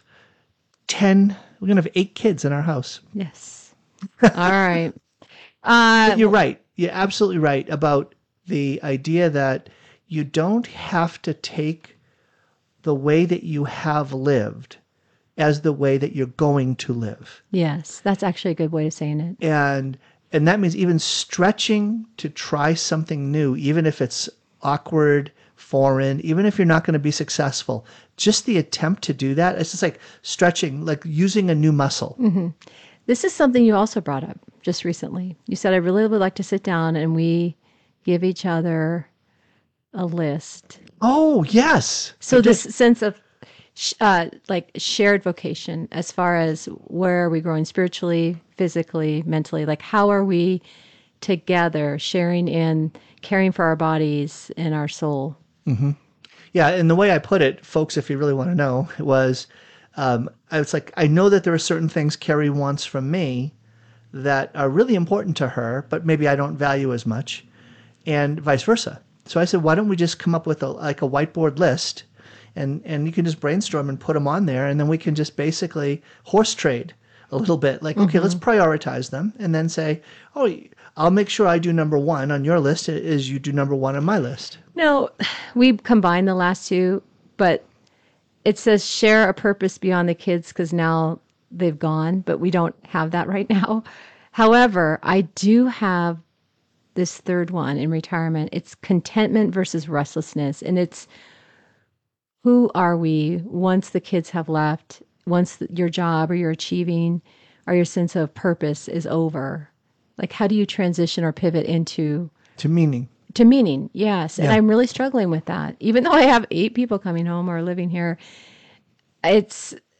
G: 8 kids in our house.
J: Yes. All right.
G: You're right. You're absolutely right about the idea that you don't have to take the way that you have lived as the way that you're going to live.
J: Yes, that's actually a good way of saying it.
G: And that means even stretching to try something new, even if it's awkward, foreign, even if you're not going to be successful. Just the attempt to do that, it's just like stretching, like using a new muscle.
J: Mm-hmm. This is something you also brought up just recently. You said, I really would like to sit down and we give each other a list.
G: Oh, yes.
J: So this sense of like shared vocation as far as where are we growing spiritually, physically, mentally, like how are we together sharing in caring for our bodies and our soul?
G: Mm-hmm. Yeah, and the way I put it, folks, if you really want to know, was it's like I know that there are certain things Carrie wants from me that are really important to her, but maybe I don't value as much, and vice versa. So I said, why don't we just come up with a whiteboard list, and you can just brainstorm and put them on there, and then we can just basically horse trade a little bit. Like, okay, let's prioritize them, and then say, oh, I'll make sure I do number 1 on your list as you do number 1 on my list.
J: No, we combined the last two, but it says share a purpose beyond the kids because now they've gone, but we don't have that right now. However, I do have this third one in retirement. It's contentment versus restlessness. And it's who are we once the kids have left, once your job or your achieving or your sense of purpose is over? Like, how do you transition or pivot into...
G: To meaning.
J: To meaning, yes. And I'm really struggling with that. Even though I have 8 people coming home or living here, it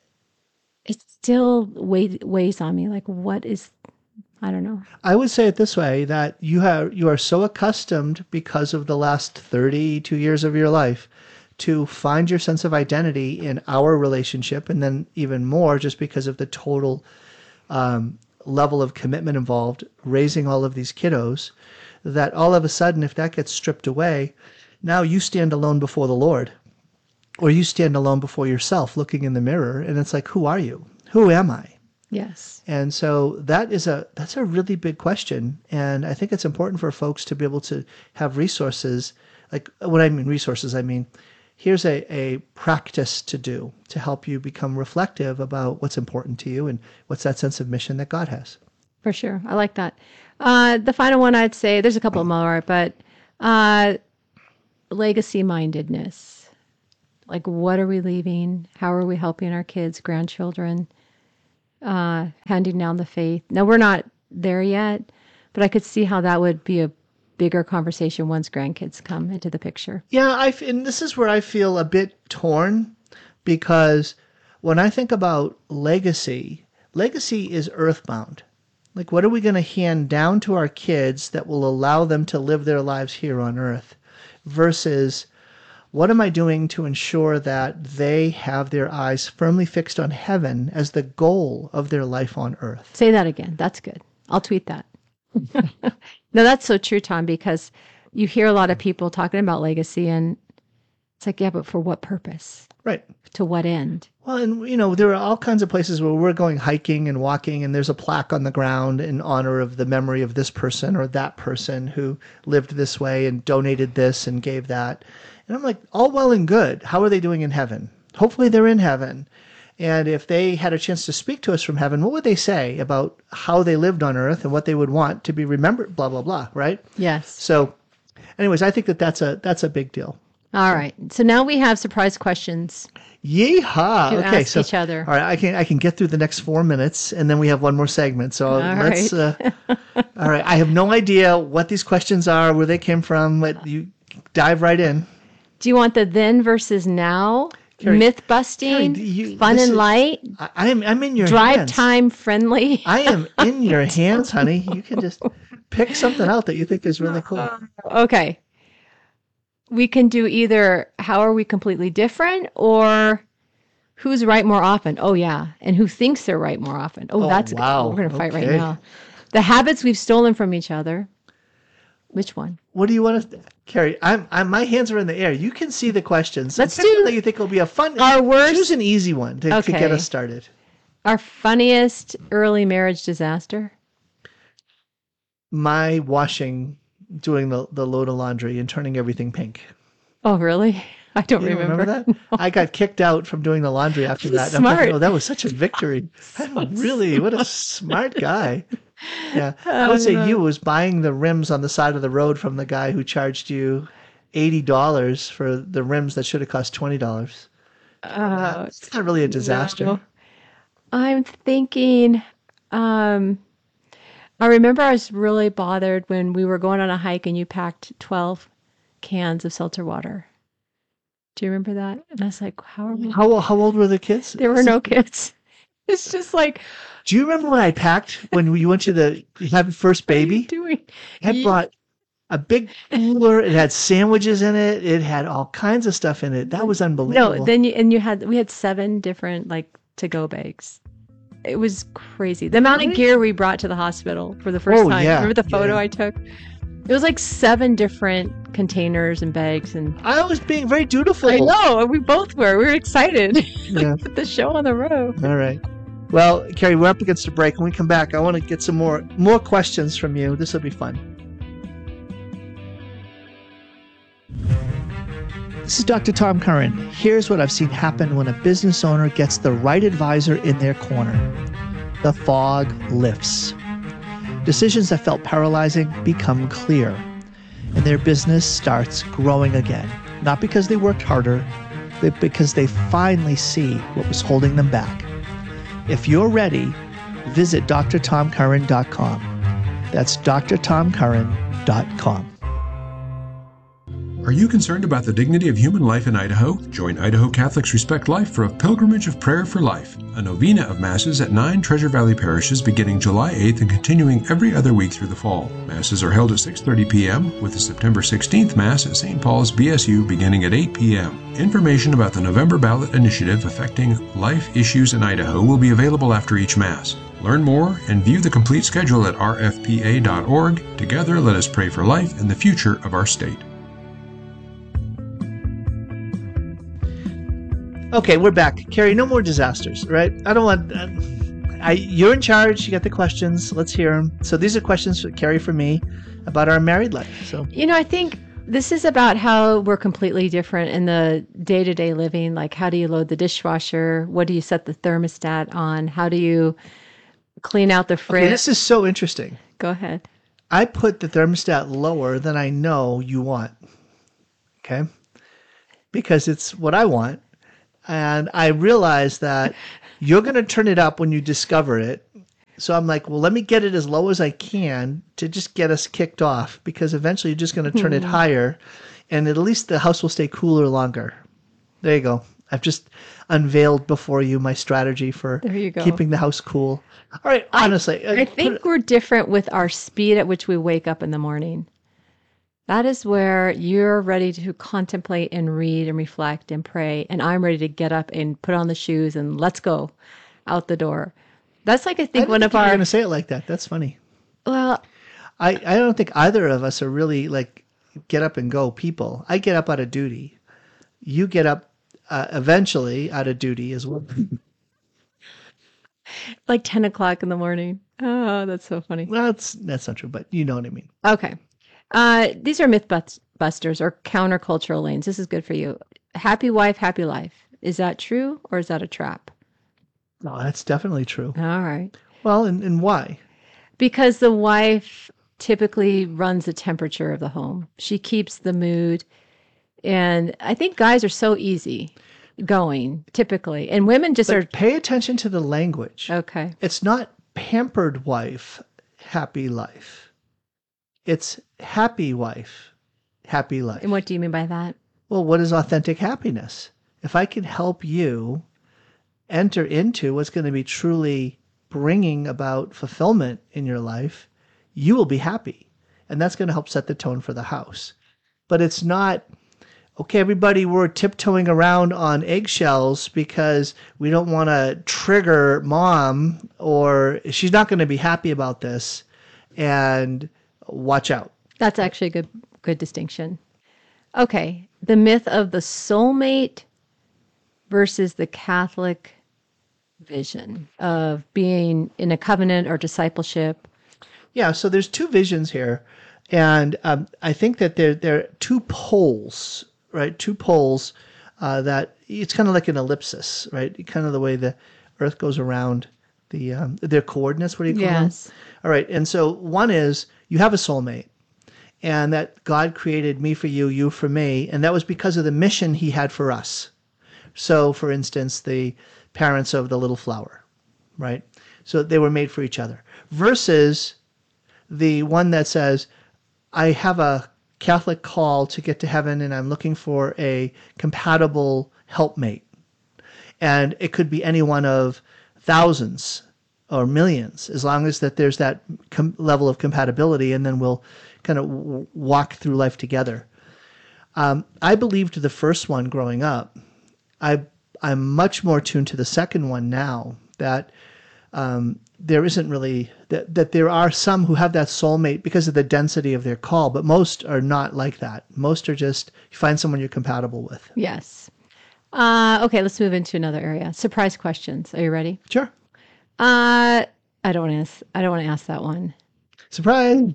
J: still weighs on me. Like, what is... I don't know.
G: I would say it this way, that you are so accustomed because of the last 32 years of your life to find your sense of identity in our relationship, and then even more just because of the total level of commitment involved raising all of these kiddos, that all of a sudden, if that gets stripped away, now you stand alone before the Lord, or you stand alone before yourself looking in the mirror, and it's like, who are you? Who am I?
J: Yes.
G: And so that's a really big question, and I think it's important for folks to be able to have resources. Like, when I mean resources, I mean here's a practice to do to help you become reflective about what's important to you and what's that sense of mission that God has.
J: For sure. I like that. The final one I'd say, there's a couple more, but legacy-mindedness. Like, what are we leaving? How are we helping our kids, grandchildren, handing down the faith? Now, we're not there yet, but I could see how that would be a bigger conversation once grandkids come into the picture.
G: Yeah, and this is where I feel a bit torn, because when I think about legacy is earthbound. Like, what are we going to hand down to our kids that will allow them to live their lives here on earth, versus what am I doing to ensure that they have their eyes firmly fixed on heaven as the goal of their life on earth?
J: Say that again. That's good. I'll tweet that. No, that's so true, Tom, because you hear a lot of people talking about legacy, and it's like, yeah, but for what purpose?
G: Right.
J: To what end?
G: Well, and, there are all kinds of places where we're going hiking and walking, and there's a plaque on the ground in honor of the memory of this person or that person who lived this way and donated this and gave that. And I'm like, all well and good. How are they doing in heaven? Hopefully they're in heaven. And if they had a chance to speak to us from heaven, what would they say about how they lived on earth and what they would want to be remembered, blah, blah, blah, right?
J: Yes.
G: So anyways, I think that's a big deal.
J: All right. So now we have surprise questions.
G: Yeehaw.
J: To
G: okay,
J: ask
G: so
J: each other.
G: All right, I can get through the next 4 minutes, and then we have one more segment. So let's all right. I have no idea what these questions are, where they came from, but you dive right in.
J: Do you want the then versus now?
G: Carrie,
J: myth busting,
G: Carrie,
J: fun and light.
G: I'm in your
J: drive
G: hands.
J: time friendly.
G: I am in your hands, honey. You can just pick something out that you think is really cool.
J: Okay. We can do either how are we completely different, or who's right more often. Oh, yeah. And who thinks they're right more often. Oh, that's
G: wow.
J: Good. We're going to fight right now. The habits we've stolen from each other. Which one?
G: What do you want to, Carrie? My hands are in the air. You can see the questions.
J: Let's
G: pick
J: do
G: one that you think will be a fun.
J: Our worst.
G: Choose an easy one to get us started.
J: Our funniest early marriage disaster.
G: My doing the load of laundry and turning everything pink.
J: Oh, really? I don't
G: You remember that? No. I got kicked out from doing the laundry after that.
J: Smart.
G: I'm thinking, that was such a victory. Really, what a smart guy. Yeah, I would say you was buying the rims on the side of the road from the guy who charged you $80 for the rims that should have cost $20. It's not really a disaster.
J: No. I'm thinking, I remember I was really bothered when we were going on a hike and you packed 12 cans of seltzer water. Do you remember that? And I was like, how are we?
G: How old were the kids?
J: There were no kids. It's just like.
G: Do you remember what I packed when you went to have your first baby?
J: What are you doing?
G: I brought a big cooler. It had sandwiches in it. It had all kinds of stuff in it. That was unbelievable.
J: No, then we had 7 different to-go bags. It was crazy. The amount of gear we brought to the hospital for the first time.
G: Yeah.
J: Remember the photo I took? It was like 7 different containers and bags, and
G: I was being very dutiful.
J: I know, we both were. We were excited.
G: Yeah.
J: Put the show on the road.
G: All right. Well, Carrie, we're up against a break. When we come back, I want to get some more questions from you. This will be fun. This is Dr. Tom Curran. Here's what I've seen happen when a business owner gets the right advisor in their corner. The fog lifts. Decisions that felt paralyzing become clear, and their business starts growing again. Not because they worked harder, but because they finally see what was holding them back. If you're ready, visit drtomcurran.com. That's drtomcurran.com.
M: Are you concerned about the dignity of human life in Idaho? Join Idaho Catholics Respect Life for a pilgrimage of prayer for life, a novena of masses at 9 Treasure Valley parishes beginning July 8th and continuing every other week through the fall. Masses are held at 6:30 p.m. with the September 16th Mass at St. Paul's BSU beginning at 8 p.m. Information about the November ballot initiative affecting life issues in Idaho will be available after each Mass. Learn more and view the complete schedule at rfpa.org. Together, let us pray for life and the future of our state.
G: Okay, we're back. Carrie, no more disasters, right? I don't want... you're in charge. You got the questions. Let's hear them. So these are questions for Carrie, for me, about our married life. So
J: I think this is about how we're completely different in the day-to-day living. Like, how do you load the dishwasher? What do you set the thermostat on? How do you clean out the fridge?
G: Okay, this is so interesting.
J: Go ahead.
G: I put the thermostat lower than I know you want. Okay? Because it's what I want. And I realize that you're going to turn it up when you discover it. So I'm like, well, let me get it as low as I can to just get us kicked off, because eventually you're just going to turn it higher, and at least the house will stay cooler longer. There you go. I've just unveiled before you my strategy for keeping the house cool. All right, honestly.
J: I think we're different with our speed at which we wake up in the morning. That is where you're ready to contemplate and read and reflect and pray, and I'm ready to get up and put on the shoes and let's go out the door. That's like, I think one of our...
G: You're going to say it like that. That's funny.
J: Well,
G: I don't think either of us are really like get up and go people. I get up out of duty. You get up eventually out of duty as well.
J: Like 10 o'clock in the morning. Oh, that's so funny.
G: Well, that's not true, but you know what I mean.
J: Okay. These are myth busters or countercultural lanes. This is good for you. Happy wife, happy life. Is that true, or is that a trap?
G: No, that's definitely true.
J: All right.
G: Well, and why?
J: Because the wife typically runs the temperature of the home. She keeps the mood. And I think guys are so easy going, typically. And women just are...
G: Pay attention to the language.
J: Okay.
G: It's not pampered wife, happy life. It's happy wife, happy life.
J: And what do you mean by that?
G: Well, what is authentic happiness? If I can help you enter into what's going to be truly bringing about fulfillment in your life, you will be happy. And that's going to help set the tone for the house. But it's not, okay, everybody, we're tiptoeing around on eggshells because we don't want to trigger mom, or she's not going to be happy about this, and watch out.
J: That's actually a good distinction. Okay. The myth of the soulmate versus the Catholic vision of being in a covenant or discipleship.
G: Yeah, so there's two visions here. And I think that there are two poles, right? Two poles that it's kind of like an ellipsis, right? Kind of the way the Earth goes around their coordinates. What do you call them? All right. And so one is you have a soulmate, and that God created me for you, you for me. And that was because of the mission he had for us. So, for instance, the parents of the little flower, right? So they were made for each other. Versus the one that says, I have a Catholic call to get to heaven, and I'm looking for a compatible helpmate. And it could be any one of thousands or millions, as long as that there's that level of compatibility, and then we'll kind of walk through life together. I believed the first one growing up. I'm much more tuned to the second one now, that there isn't really, that there are some who have that soulmate because of the density of their call, but most are not like that. Most are just, you find someone you're compatible with.
J: Yes. Okay, let's move into another area. Surprise questions. Are you ready?
G: Sure.
J: I don't want to ask that one.
G: Surprise.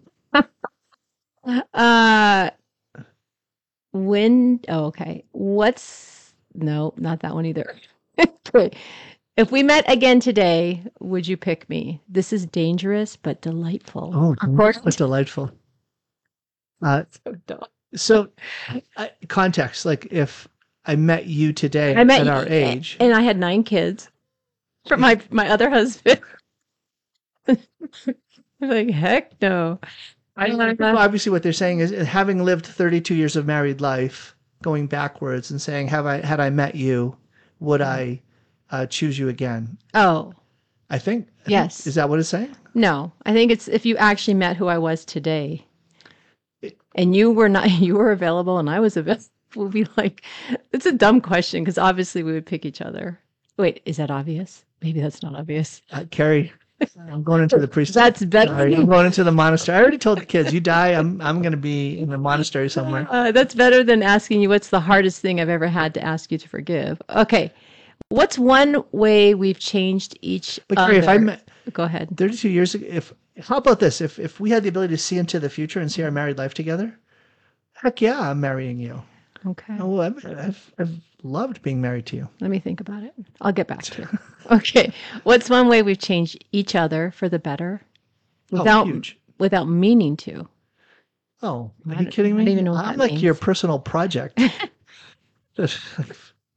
J: Okay. No, not that one either. If we met again today, would you pick me? This is dangerous but delightful.
G: Oh, of course, it's delightful.
J: So dumb.
G: So, context, like if I met you today at our age.
J: And I had 9 kids from my other husband. I'm like, heck no.
G: Obviously what they're saying is, having lived 32 years of married life, going backwards and saying, had I met you, would I choose you again?
J: Oh.
G: I think.
J: Yes.
G: Is that what it's saying?
J: No. I think it's if you actually met who I was today. And you were available and I was available, we'll be like, it's a dumb question because obviously we would pick each other. Wait, is that obvious? Maybe that's not obvious.
G: Carrie, I'm going into the priest.
J: That's better.
G: I'm going into the monastery. I already told the kids, you die, I'm going to be in the monastery somewhere.
J: That's better than asking you what's the hardest thing I've ever had to ask you to forgive. Okay. What's one way we've changed each
G: But
J: other?
G: Carrie, if I met,
J: go ahead.
G: 32 years ago, how about this? If we had the ability to see into the future and see our married life together, heck yeah, I'm marrying you.
J: Okay.
G: Oh, I've loved being married to you.
J: Let me think about it. I'll get back to you. Okay. What's one way we've changed each other for the better without meaning to?
G: Oh, are you kidding me?
J: I don't even know what
G: I'm
J: that
G: like
J: means.
G: your personal project.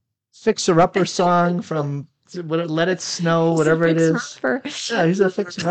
G: Fixer-upper song from Let It Snow, whatever it is.
J: Fixer-upper.
G: Yeah, he's a fixer-upper.